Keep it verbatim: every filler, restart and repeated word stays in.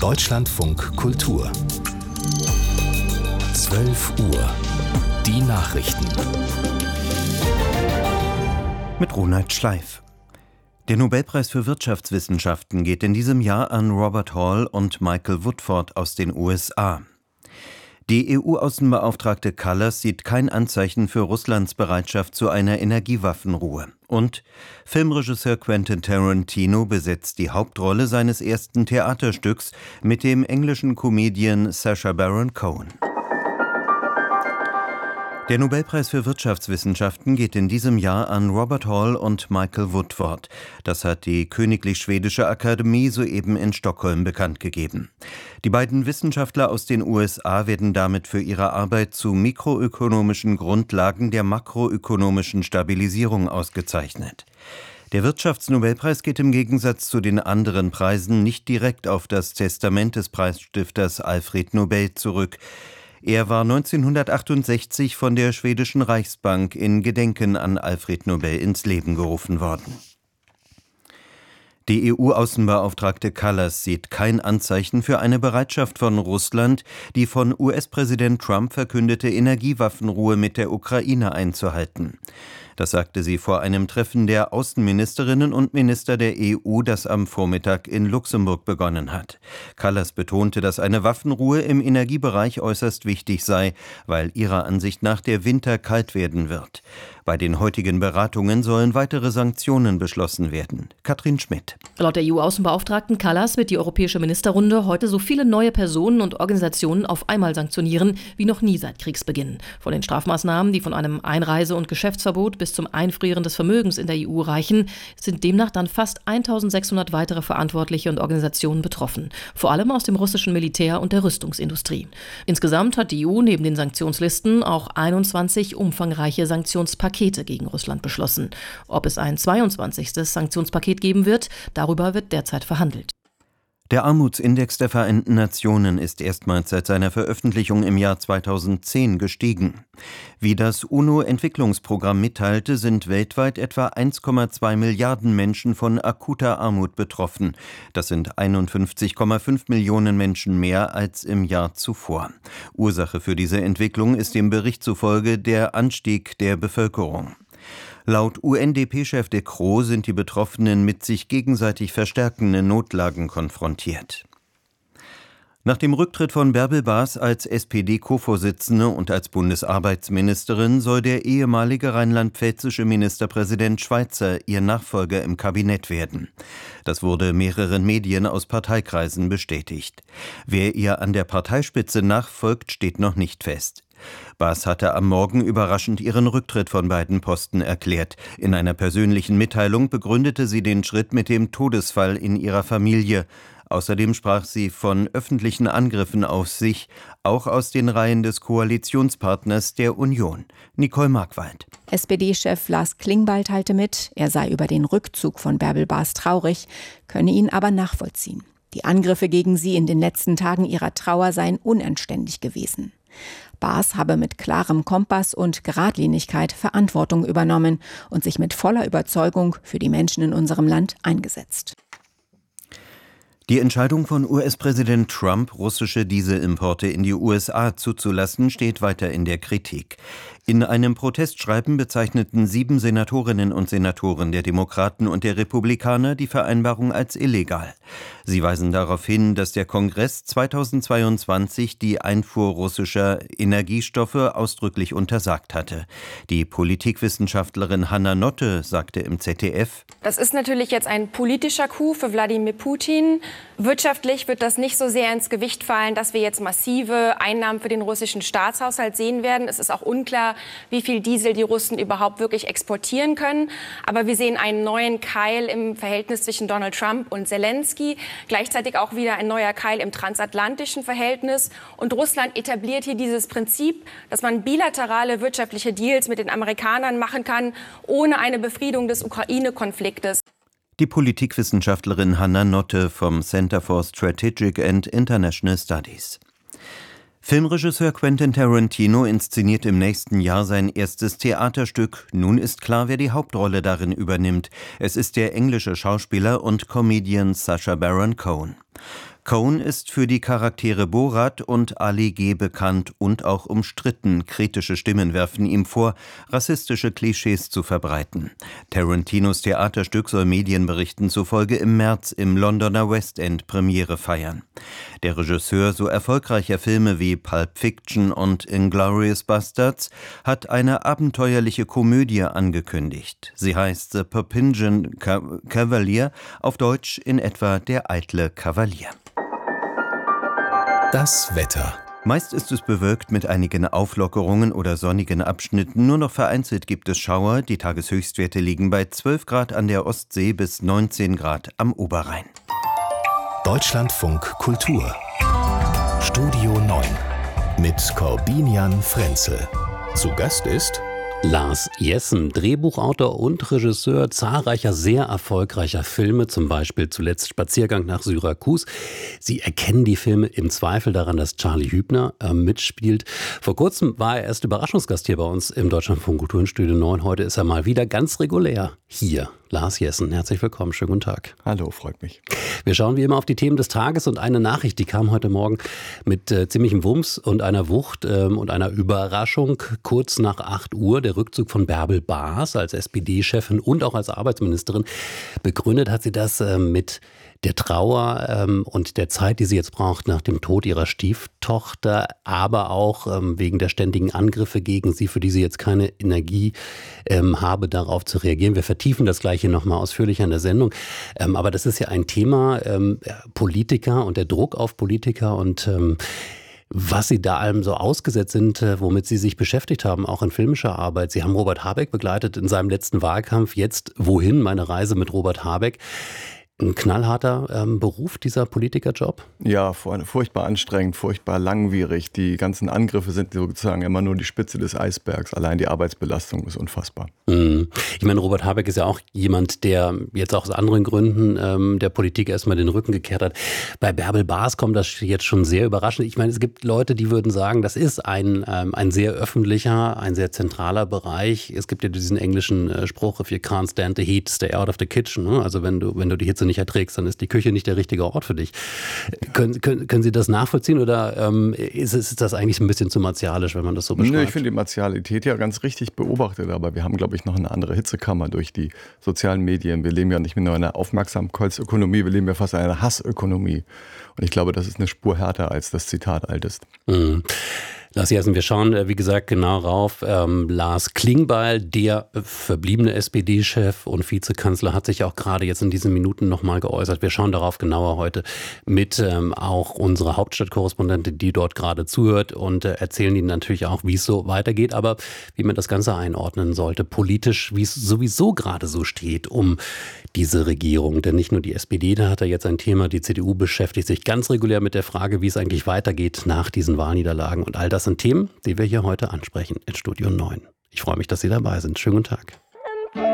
Deutschlandfunk Kultur. zwölf Uhr. Die Nachrichten. Mit Ronald Schleif. Der Nobelpreis für Wirtschaftswissenschaften geht in diesem Jahr an Robert Hall und Michael Woodford aus den U S A. Die E U-Außenbeauftragte Kallas sieht kein Anzeichen für Russlands Bereitschaft zu einer Energiewaffenruhe. Und Filmregisseur Quentin Tarantino besetzt die Hauptrolle seines ersten Theaterstücks mit dem englischen Comedian Sacha Baron Cohen. Der Nobelpreis für Wirtschaftswissenschaften geht in diesem Jahr an Robert Hall und Michael Woodford. Das hat die Königlich Schwedische Akademie soeben in Stockholm bekannt gegeben. Die beiden Wissenschaftler aus den U S A werden damit für ihre Arbeit zu mikroökonomischen Grundlagen der makroökonomischen Stabilisierung ausgezeichnet. Der Wirtschaftsnobelpreis geht im Gegensatz zu den anderen Preisen nicht direkt auf das Testament des Preisstifters Alfred Nobel zurück. Er war neunzehnhundertachtundsechzig von der schwedischen Reichsbank in Gedenken an Alfred Nobel ins Leben gerufen worden. Die E U-Außenbeauftragte Kallas sieht kein Anzeichen für eine Bereitschaft von Russland, die von U S-Präsident Trump verkündete Energiewaffenruhe mit der Ukraine einzuhalten. Das sagte sie vor einem Treffen der Außenministerinnen und Minister der E U, das am Vormittag in Luxemburg begonnen hat. Kallas betonte, dass eine Waffenruhe im Energiebereich äußerst wichtig sei, weil ihrer Ansicht nach der Winter kalt werden wird. Bei den heutigen Beratungen sollen weitere Sanktionen beschlossen werden. Katrin Schmidt. Laut der E U-Außenbeauftragten Kallas wird die Europäische Ministerrunde heute so viele neue Personen und Organisationen auf einmal sanktionieren wie noch nie seit Kriegsbeginn. Von den Strafmaßnahmen, die von einem Einreise- und Geschäftsverbot bis zum Einfrieren des Vermögens in der E U reichen, sind demnach dann fast eintausendsechshundert weitere Verantwortliche und Organisationen betroffen. Vor allem aus dem russischen Militär und der Rüstungsindustrie. Insgesamt hat die E U neben den Sanktionslisten auch einundzwanzig umfangreiche Sanktionspakete gegen Russland beschlossen. Ob es ein zweiundzwanzigstes Sanktionspaket geben wird, darüber wird derzeit verhandelt. Der Armutsindex der Vereinten Nationen ist erstmals seit seiner Veröffentlichung im Jahr zweitausendzehn gestiegen. Wie das UNO-Entwicklungsprogramm mitteilte, sind weltweit etwa eins Komma zwei Milliarden Menschen von akuter Armut betroffen. Das sind einundfünfzig Komma fünf Millionen Menschen mehr als im Jahr zuvor. Ursache für diese Entwicklung ist dem Bericht zufolge der Anstieg der Bevölkerung. Laut U N D P-Chef de Croo sind die Betroffenen mit sich gegenseitig verstärkenden Notlagen konfrontiert. Nach dem Rücktritt von Bärbel Baas als S P D-Co-Vorsitzende und als Bundesarbeitsministerin soll der ehemalige rheinland-pfälzische Ministerpräsident Schweizer ihr Nachfolger im Kabinett werden. Das wurde mehreren Medien aus Parteikreisen bestätigt. Wer ihr an der Parteispitze nachfolgt, steht noch nicht fest. Baas hatte am Morgen überraschend ihren Rücktritt von beiden Posten erklärt. In einer persönlichen Mitteilung begründete sie den Schritt mit dem Todesfall in ihrer Familie. Außerdem sprach sie von öffentlichen Angriffen auf sich, auch aus den Reihen des Koalitionspartners der Union. Nicole Markwald. S P D-Chef Lars Klingbeil teilte mit, er sei über den Rückzug von Bärbel Baas traurig, könne ihn aber nachvollziehen. Die Angriffe gegen sie in den letzten Tagen ihrer Trauer seien unanständig gewesen. Baas habe mit klarem Kompass und Geradlinigkeit Verantwortung übernommen und sich mit voller Überzeugung für die Menschen in unserem Land eingesetzt. Die Entscheidung von U S-Präsident Trump, russische Dieselimporte in die U S A zuzulassen, steht weiter in der Kritik. In einem Protestschreiben bezeichneten sieben Senatorinnen und Senatoren der Demokraten und der Republikaner die Vereinbarung als illegal. Sie weisen darauf hin, dass der Kongress zweitausendzweiundzwanzig die Einfuhr russischer Energiestoffe ausdrücklich untersagt hatte. Die Politikwissenschaftlerin Hanna Notte sagte im Z D F: Das ist natürlich jetzt ein politischer Coup für Wladimir Putin. Wirtschaftlich wird das nicht so sehr ins Gewicht fallen, dass wir jetzt massive Einnahmen für den russischen Staatshaushalt sehen werden. Es ist auch unklar, wie viel Diesel die Russen überhaupt wirklich exportieren können. Aber wir sehen einen neuen Keil im Verhältnis zwischen Donald Trump und Zelensky. Gleichzeitig auch wieder ein neuer Keil im transatlantischen Verhältnis. Und Russland etabliert hier dieses Prinzip, dass man bilaterale wirtschaftliche Deals mit den Amerikanern machen kann, ohne eine Befriedung des Ukraine-Konfliktes. Die Politikwissenschaftlerin Hanna Notte vom Center for Strategic and International Studies. Filmregisseur Quentin Tarantino inszeniert im nächsten Jahr sein erstes Theaterstück. Nun ist klar, wer die Hauptrolle darin übernimmt. Es ist der englische Schauspieler und Comedian Sacha Baron Cohen. Coen ist für die Charaktere Borat und Ali G. bekannt und auch umstritten. Kritische Stimmen werfen ihm vor, rassistische Klischees zu verbreiten. Tarantinos Theaterstück soll Medienberichten zufolge im März im Londoner West End Premiere feiern. Der Regisseur so erfolgreicher Filme wie Pulp Fiction und Inglourious Basterds hat eine abenteuerliche Komödie angekündigt. Sie heißt The Perpignan Cavalier, auf Deutsch in etwa Der eitle Kavalier. Das Wetter. Meist ist es bewölkt mit einigen Auflockerungen oder sonnigen Abschnitten. Nur noch vereinzelt gibt es Schauer. Die Tageshöchstwerte liegen bei zwölf Grad an der Ostsee bis neunzehn Grad am Oberrhein. Deutschlandfunk Kultur. Studio neun mit Corbinian Frenzel. Zu Gast ist Lars Jessen, Drehbuchautor und Regisseur zahlreicher sehr erfolgreicher Filme, zum Beispiel zuletzt Spaziergang nach Syrakus. Sie erkennen die Filme im Zweifel daran, dass Charlie Hübner äh, mitspielt. Vor kurzem war er erst Überraschungsgast hier bei uns im Deutschlandfunk Kultur in Studio neun. Heute ist er mal wieder ganz regulär hier. Lars Jessen, herzlich willkommen, schönen guten Tag. Hallo, freut mich. Wir schauen wie immer auf die Themen des Tages und eine Nachricht, die kam heute Morgen mit äh, ziemlichem Wumms und einer Wucht ähm, und einer Überraschung. Kurz nach acht Uhr der Rückzug von Bärbel Baas als S P D-Chefin und auch als Arbeitsministerin. Begründet hat sie das äh, mit der Trauer ähm, und der Zeit, die sie jetzt braucht nach dem Tod ihrer Stieftochter, aber auch ähm, wegen der ständigen Angriffe gegen sie, für die sie jetzt keine Energie ähm, habe, darauf zu reagieren. Wir vertiefen das gleich hier nochmal ausführlicher in der Sendung. Ähm, aber das ist ja ein Thema, ähm, Politiker und der Druck auf Politiker und ähm, was sie da allem so ausgesetzt sind, womit sie sich beschäftigt haben, auch in filmischer Arbeit. Sie haben Robert Habeck begleitet in seinem letzten Wahlkampf. Jetzt wohin? Meine Reise mit Robert Habeck. Ein knallharter ähm, Beruf, dieser Politikerjob? Ja, furchtbar anstrengend, furchtbar langwierig. Die ganzen Angriffe sind sozusagen immer nur die Spitze des Eisbergs. Allein die Arbeitsbelastung ist unfassbar. Mhm. Ich meine, Robert Habeck ist ja auch jemand, der jetzt auch aus anderen Gründen ähm, der Politik erstmal den Rücken gekehrt hat. Bei Bärbel Baas kommt das jetzt schon sehr überraschend. Ich meine, es gibt Leute, die würden sagen, das ist ein, ähm, ein sehr öffentlicher, ein sehr zentraler Bereich. Es gibt ja diesen englischen äh, Spruch, if you can't stand the heat, stay out of the kitchen. Ne? Also wenn du, wenn du die Hitze nicht erträgst, dann ist die Küche nicht der richtige Ort für dich. Können, können, können Sie das nachvollziehen oder ähm, ist, ist das eigentlich ein bisschen zu martialisch, wenn man das so beschreibt? Nö, ich finde die Martialität ja ganz richtig beobachtet, aber wir haben, glaube ich, noch eine andere Hitzekammer durch die sozialen Medien. Wir leben ja nicht mehr nur in einer Aufmerksamkeitsökonomie, wir leben ja fast in einer Hassökonomie. Und ich glaube, das ist eine Spur härter, als das Zitat alt ist. Mhm. Lars Jessen, wir schauen, wie gesagt, genau rauf. Ähm, Lars Klingbeil, der verbliebene S P D-Chef und Vizekanzler, hat sich auch gerade jetzt in diesen Minuten nochmal geäußert. Wir schauen darauf genauer heute mit ähm, auch unserer Hauptstadtkorrespondentin, die dort gerade zuhört und äh, erzählen Ihnen natürlich auch, wie es so weitergeht, aber wie man das Ganze einordnen sollte, politisch, wie es sowieso gerade so steht um diese Regierung. Denn nicht nur die S P D, da hat er jetzt ein Thema, die C D U beschäftigt sich ganz regulär mit der Frage, wie es eigentlich weitergeht nach diesen Wahlniederlagen und all das sind Themen, die wir hier heute ansprechen in Studio neun. Ich freue mich, dass Sie dabei sind. Schönen guten Tag.